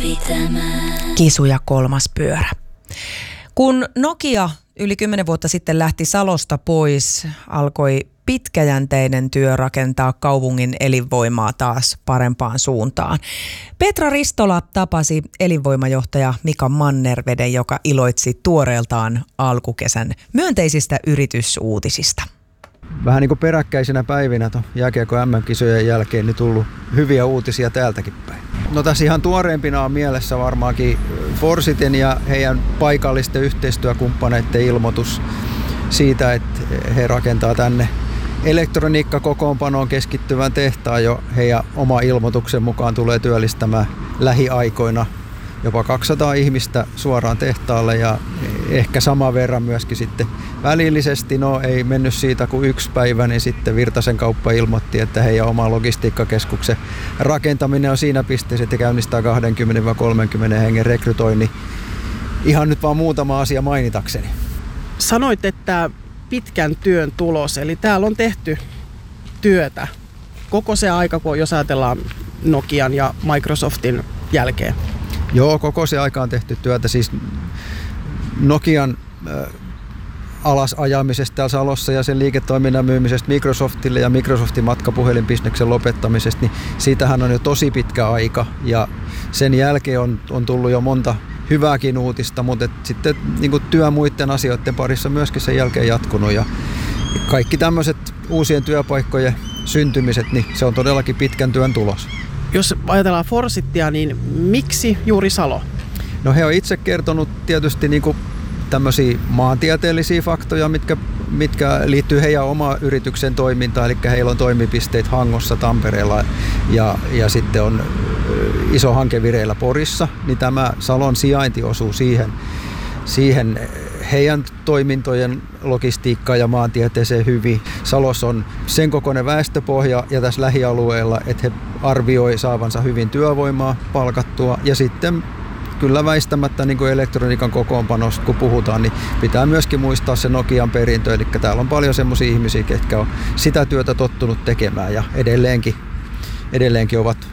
Kisu ja kolmas pyörä. Kun Nokia yli 10 vuotta sitten lähti Salosta pois, alkoi pitkäjänteinen työ rakentaa kaupungin elinvoimaa taas parempaan suuntaan. Petra Ristola tapasi elinvoimajohtaja Mika Mannerveden, joka iloitsi tuoreeltaan alkukesän myönteisistä yritysuutisista. Vähän niin kuin peräkkäisinä päivinä jääkiekko MM-kisojen jälkeen niin tullut hyviä uutisia täältäkin päin. No tässä ihan tuoreempina on mielessä varmaankin Forsiten ja heidän paikallisten yhteistyökumppaneiden ilmoitus siitä, että he rakentaa tänne elektroniikkakokoonpanoon keskittyvän tehtaan jo heidän oma ilmoituksen mukaan tulee työllistämään lähiaikoina jopa 200 ihmistä suoraan tehtaalle ja ehkä saman verran myöskin sitten välillisesti. No ei mennyt siitä kuin 1 päivä, niin sitten Virtasen kauppa ilmoitti, että heidän oma logistiikkakeskuksen rakentaminen on siinä pisteessä, että käynnistää 20-30 hengen rekrytoinnin. Ihan nyt vaan muutama asia mainitakseni. Sanoit, että pitkän työn tulos, eli täällä on tehty työtä koko se aika, kun jos ajatellaan Nokian ja Microsoftin jälkeen. Joo, koko se aika on tehty työtä. Siis Nokian alasajamisesta täällä Salossa ja sen liiketoiminnan myymisestä Microsoftille ja Microsoftin matkapuhelinbisneksen lopettamisesta, niin siitähän on jo tosi pitkä aika ja sen jälkeen on tullut jo monta hyvääkin uutista, mutta sitten niin työ muiden asioiden parissa myöskin sen jälkeen jatkunut ja kaikki tämmöiset uusien työpaikkojen syntymiset, niin se on todellakin pitkän työn tulos. Jos ajatellaan Forsitia, niin miksi juuri Salo? No he on itse kertonut tietysti niin kuin tämmöisiä maantieteellisiä faktoja, mitkä liittyy heidän omaan yrityksen toimintaan, eli heillä on toimipisteet Hangossa, Tampereella ja sitten on iso hanke vireillä Porissa, niin tämä Salon sijainti osuu siihen heidän toimintojen logistiikkaan ja maantieteeseen hyvin. Salossa on sen kokoinen väestöpohja ja tässä lähialueella, että he arvioi saavansa hyvin työvoimaa palkattua ja sitten kyllä väistämättä niin kuin elektroniikan kokoonpanosta kun puhutaan, niin pitää myöskin muistaa se Nokian perintö, eli täällä on paljon semmoisia ihmisiä, ketkä on sitä työtä tottunut tekemään ja edelleenkin ovat